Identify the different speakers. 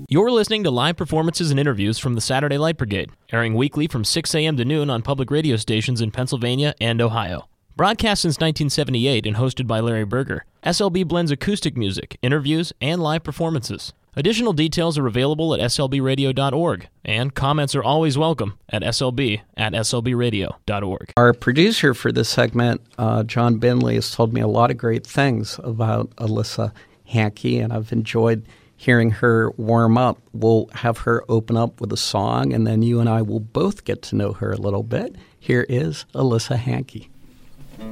Speaker 1: You're listening to live performances and interviews from the Saturday Light Brigade, airing weekly from 6 a.m. to noon on public radio stations in Pennsylvania and Ohio. Broadcast since 1978 and hosted by Larry Berger, SLB blends acoustic music, interviews, and live performances. Additional details are available at slbradio.org, and comments are always welcome at slb@slbradio.org.
Speaker 2: Our producer for this segment, John Binley, has told me a lot of great things about Alyssa Hankey, and I've enjoyed hearing her warm up. We'll have her open up with a song, and then you and I will both get to know her a little bit. Here is Alyssa Hankey.